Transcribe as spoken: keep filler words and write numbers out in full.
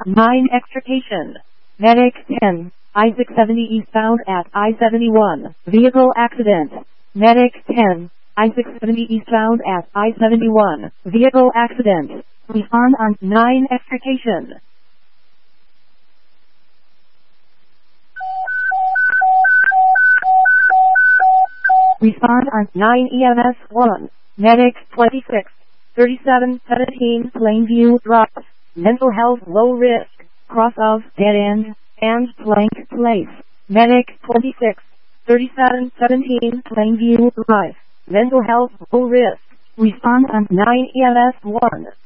nine extrication. Medic ten. Isaac seventy eastbound at I seventy-one. Vehicle accident. Medic ten. Isaac seventy eastbound at I seventy-one. Vehicle accident. Respond on nine extrication. Respond on nine E M S one. Medic twenty-six. thirty-seven seventeen Plainview Drive. Mental health low risk. Cross of dead end and blank place. Medic twenty-six. thirty-seven seventeen Plainview Drive. Mental health low risk. Respond on nine E M S one.